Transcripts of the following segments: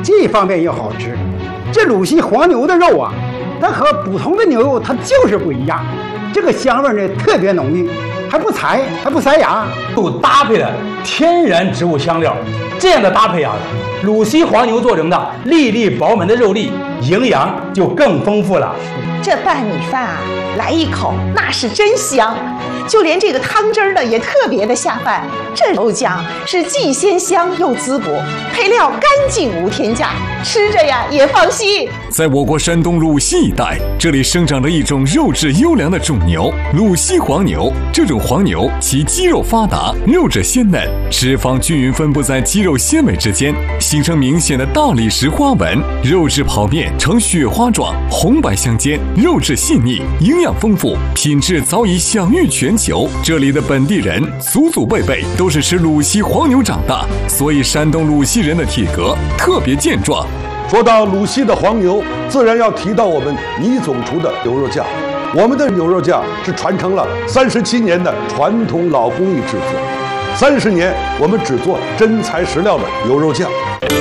这方面又好吃。这鲁西黄牛的肉啊，它和普通的牛肉它就是不一样，这个香味呢特别浓郁，还不柴，还不塞牙， 又搭配了天然植物香料，这样的搭配啊，鲁西黄牛做成的粒粒饱满的肉粒，营养就更丰富了。 这拌米饭啊，来一口那是真香，就连这个汤汁儿呢也特别的下饭。这肉酱是既鲜香又滋补，配料干净无添加，吃着呀也放心。 在我国山东鲁西一带，这里生长着一种肉质优良的种牛——鲁西黄牛。这种黄牛其肌肉发达，肉质鲜嫩，脂肪均匀分布在肌肉纤维之间，形成明显的大理石花纹，肉质剖面呈雪花状，红白相间，肉质细腻，营养丰富，品质早已享誉全球。这里的本地人祖祖辈辈都是吃鲁西黄牛长大，所以山东鲁西人的体格特别健壮。 说到鲁西的黄牛，自然要提到我们倪总厨的牛肉酱。我们的牛肉酱是传承了37年的传统老工艺制作，30年我们只做真材实料的牛肉酱。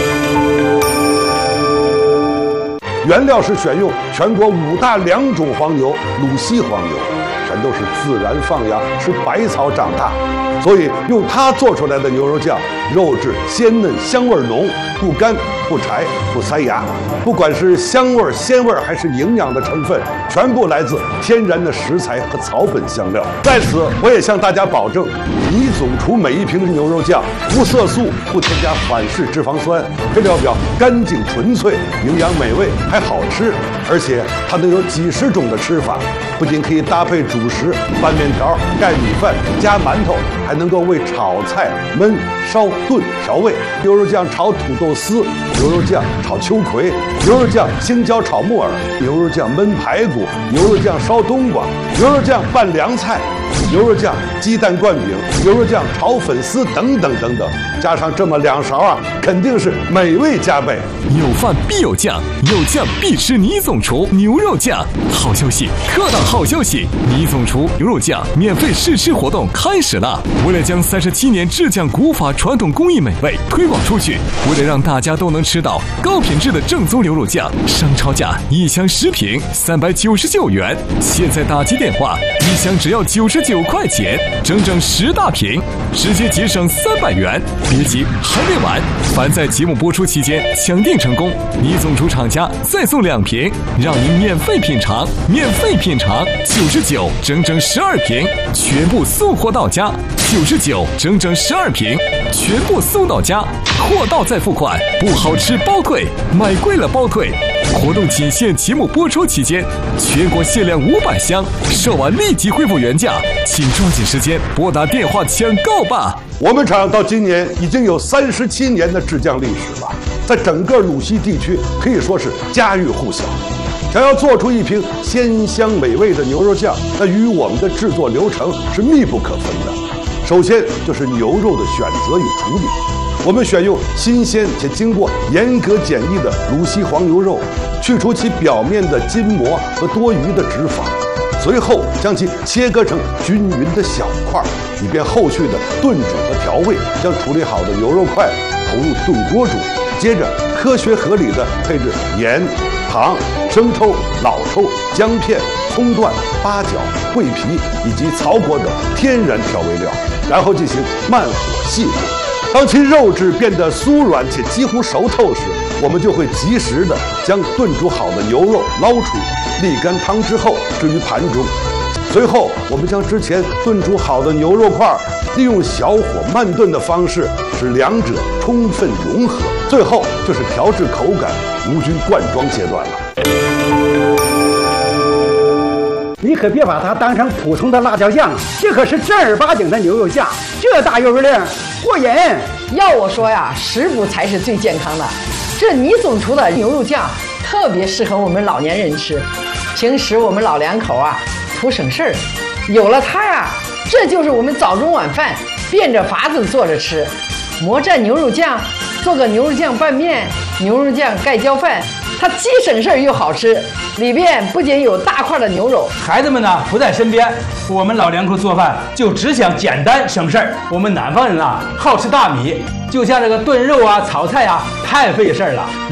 原料是选用全国5大良种黄牛，鲁西黄牛，全都是自然放养，吃百草长大，所以用它做出来的牛肉酱，肉质鲜嫩，香味浓，不干不柴不塞牙。不管是香味、鲜味还是营养的成分，全部来自天然的食材和草本香料。在此，我也向大家保证，倪总厨每一瓶牛肉酱无色素，不添加反式脂肪酸，配料表干净纯粹，营养美味还好吃，而且它能有几十种的吃法，不仅可以搭配主食拌面条、盖米饭、加馒头，还能够为炒菜焖、烧、炖调味。牛肉酱炒土豆丝，牛肉酱炒秋葵，牛肉酱青椒炒木耳，牛肉酱焖排骨，牛肉酱烧冬瓜，牛肉酱拌凉菜，牛肉酱鸡蛋灌饼，牛肉酱炒粉丝等等等等，加上这么2勺啊，肯定是美味加倍。 有饭必有酱，有酱必吃倪总厨牛肉酱。好消息，特大好消息！倪总厨牛肉酱免费试吃活动开始了。为了将37年制酱古法传统工艺美味推广出去，为了让大家都能吃到高品质的正宗牛肉酱，商超价1箱10瓶399元，现在打击电话，1箱只要99块钱，整整10大瓶，直接节省300元。别急，还没完！凡在节目播出期间抢订成功，倪总厨厂家再送2瓶，让您免费品尝，免费品尝，99整整12瓶，全部送货到家，99整整12瓶，全部送到家，货到再付款，不好吃包退，买贵了包退。活动仅限节目播出期间，全国限量500箱，售完立即恢复原价，请抓紧时间拨打电话抢购吧。 我们厂到今年已经有37年的制酱历史了，在整个鲁西地区可以说是家喻户晓。想要做出一瓶鲜香美味的牛肉酱，那与我们的制作流程是密不可分的。首先就是牛肉的选择与处理，我们选用新鲜且经过严格检疫的鲁西黄牛肉，去除其表面的筋膜和多余的脂肪，随后将其切割成均匀的小块，以便后续的炖煮和调味。将处理好的牛肉块投入炖锅煮，接着科学合理的配置盐、糖、生抽、老抽、姜片、葱段、八角、桂皮以及草果等天然调味料，然后进行慢火细煮。当其肉质变得酥软且几乎熟透时，我们就会及时的将炖煮好的牛肉捞出，沥干汤之后置于盘中。随后，我们将之前炖煮好的牛肉块利用小火慢炖的方式，使两者充分融合。最后就是调制口感、无菌灌装阶段了。 你可别把它当成普通的辣椒酱，这可是正儿八经的牛肉酱，这大油量过瘾。 要我说呀，食补才是最健康的。这倪总厨的牛肉酱特别适合我们老年人吃，平时我们老两口啊图省事儿，有了它呀，这就是我们早中晚饭变着法子做着吃。磨蘸牛肉酱，做个牛肉酱拌面、牛肉酱盖浇饭，它既省事儿又好吃。里边不仅有大块的牛肉， 孩子们呢不在身边，我们老两口做饭就只想简单省事儿。我们南方人啊好吃大米，就像这个炖肉啊、炒菜啊太费事儿了。